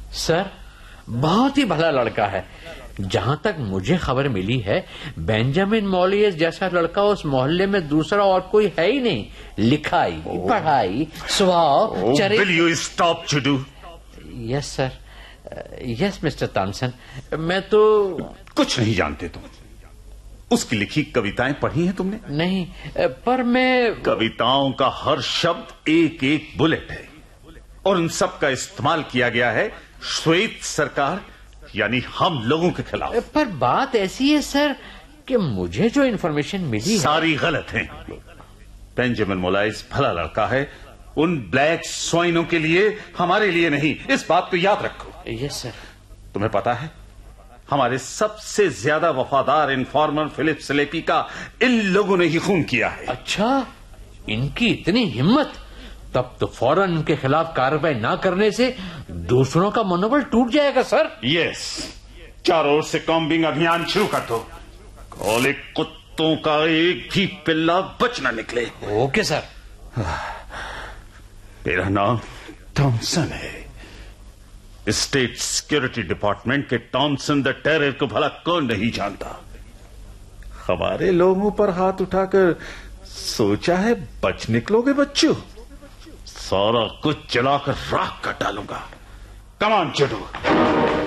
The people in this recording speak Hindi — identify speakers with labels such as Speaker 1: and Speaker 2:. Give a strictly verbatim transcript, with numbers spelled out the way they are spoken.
Speaker 1: सर, बहुत ही भला लड़का है। जहां तक मुझे खबर मिली है, बेंजामिन मॉलियस जैसा लड़का उस मोहल्ले में दूसरा और कोई है ही नहीं। लिखाई, पढ़ाई, स्वभाव, चरित्र।
Speaker 2: Will you stop जुडू?
Speaker 1: Yes sir, yes mister Thompson. मैं तो
Speaker 2: कुछ नहीं जानते तुम। उसकी लिखी कविताएं पढ़ी हैं तुमने?
Speaker 1: नहीं, पर मैं
Speaker 2: कविताओं का हर शब्द एक एक बुलेट है और उन सब का इस्तेमाल किया गया है श्वेत सरकार यानी हम लोगों के खिलाफ।
Speaker 1: पर बात ऐसी है सर कि मुझे जो इन्फॉर्मेशन मिली
Speaker 2: सारी गलत है। बेंजामिन मोलाइस भला लड़का है, उन ब्लैक स्वाइनों के लिए, हमारे लिए नहीं। इस बात को याद रखो।
Speaker 1: Yes sir.
Speaker 2: तुम्हें पता है, हमारे सबसे ज्यादा वफादार इन्फॉर्मर फिलिप स्लेपी का इन लोगों ने ही खून किया है।
Speaker 1: अच्छा, इनकी इतनी हिम्मत? तब तो फौरन इनके खिलाफ कार्रवाई ना करने से दूसरों का मनोबल टूट जाएगा सर।
Speaker 2: यस, चारों ओर से कॉम्बिंग अभियान शुरू कर दो। काले कुत्तों का एक भी पिल्ला बच ना निकले।
Speaker 1: Okay sir.
Speaker 2: मेरा नाम थॉमसन है। स्टेट सिक्योरिटी डिपार्टमेंट के टॉमसन द टेरर को भला कौन नहीं जानता। हमारे लोगों पर हाथ उठाकर सोचा है बच निकलोगे बच्चों? सारा कुछ जलाकर राख कर डालूंगा। Come on जुडू।